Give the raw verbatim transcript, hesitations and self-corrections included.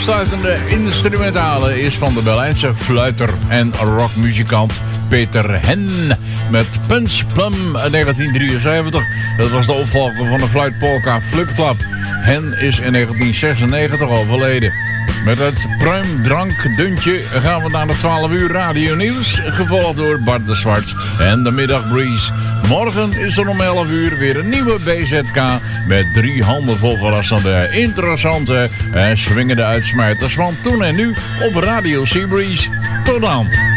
afsluitende instrumentale is van de Berlijnse fluiter en rockmuzikant Peter Hen met Punch Plum uit negentien drieënzeventig. Dat was de opvolger van de fluitpolka Flip Flap. Hen is in negentien zesennegentig overleden. Met het pruimdrankdeuntje gaan we naar de twaalf uur radio nieuws, gevolgd door Bart de Zwart en de middagbreeze. Morgen is er om elf uur weer een nieuwe B Z K met drie handenvol verrassende, interessante en swingende uitsmijters van toen en nu op Radio Seabreeze. Tot dan!